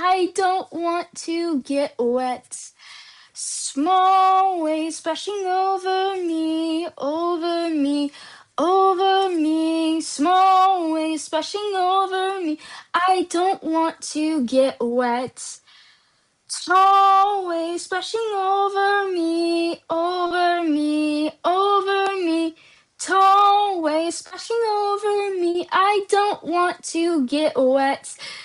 I don't want to get wet. Small waves splashing over me, over me, over me. Small waves splashing over me. I don't want to get wet. Tall waves splashing over me, over me, over me. Tall waves splashing over me. I don't want to get wet.